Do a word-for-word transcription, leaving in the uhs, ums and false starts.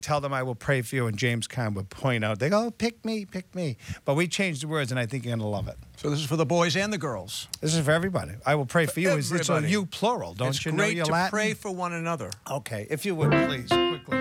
tell them I will pray for you, and James Caan would point out, they go, oh, pick me, pick me. But we changed the words, and I think you're going to love it. So this is for the boys and the girls. This is for everybody. I will pray for, for you. It's, it's a you plural. Don't it's you know your Latin? It's great to Latin? pray for one another. Okay, if you would, please, quickly.